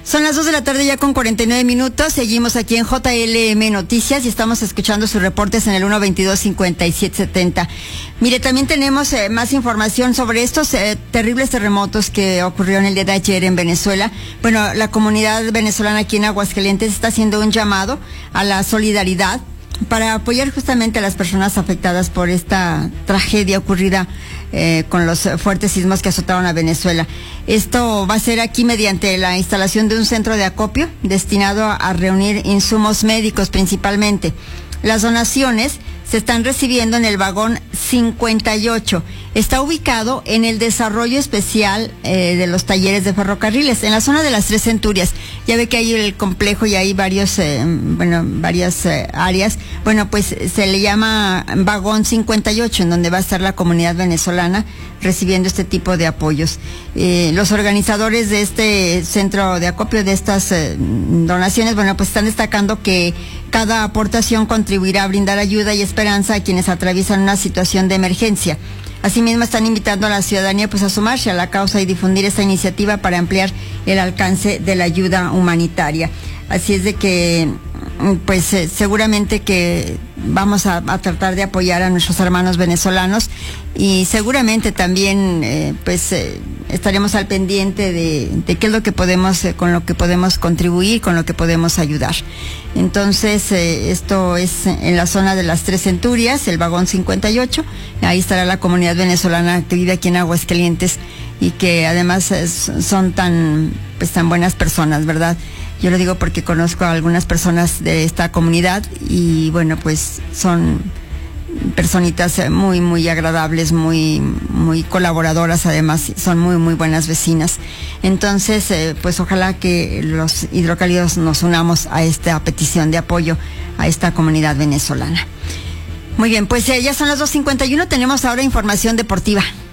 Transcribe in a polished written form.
Son las 2 de la tarde ya con 49 minutos. Seguimos aquí en JLM Noticias y estamos escuchando sus reportes en el 122-5770. Mire, también tenemos más información sobre estos terribles terremotos que ocurrieron el día de ayer en Venezuela. Bueno, la comunidad venezolana aquí en Aguascalientes está haciendo un llamado a la solidaridad para apoyar justamente a las personas afectadas por esta tragedia ocurrida con los fuertes sismos que azotaron a Venezuela. Esto va a ser aquí mediante la instalación de un centro de acopio destinado a reunir insumos médicos principalmente. Las donaciones se están recibiendo en el vagón 58. Está ubicado en el desarrollo especial de los talleres de ferrocarriles, en la zona de las Tres Centurias. Ya ve que hay el complejo y hay varias áreas. Bueno, pues se le llama vagón 58, en donde va a estar la comunidad venezolana recibiendo este tipo de apoyos. Los organizadores de este centro de acopio, de estas donaciones, bueno, pues están destacando que cada aportación contribuirá a brindar ayuda y esperanza a quienes atraviesan una situación de emergencia. Asimismo, están invitando a la ciudadanía pues a sumarse a la causa y difundir esta iniciativa para ampliar el alcance de la ayuda humanitaria. Así es de que pues seguramente que vamos a tratar de apoyar a nuestros hermanos venezolanos y seguramente también estaremos al pendiente de qué es lo que podemos, con lo que podemos contribuir, con lo que podemos ayudar. Entonces, esto es en la zona de las Tres Centurias, el vagón 58, ahí estará la comunidad venezolana que vive aquí en Aguascalientes y que además son tan buenas personas, ¿verdad? Yo lo digo porque conozco a algunas personas de esta comunidad y bueno, pues son personitas muy, muy agradables, muy, muy colaboradoras, además son muy, muy buenas vecinas. Entonces, pues ojalá que los hidrocálidos nos unamos a esta petición de apoyo a esta comunidad venezolana. Muy bien, pues ya son las 2:51, tenemos ahora información deportiva.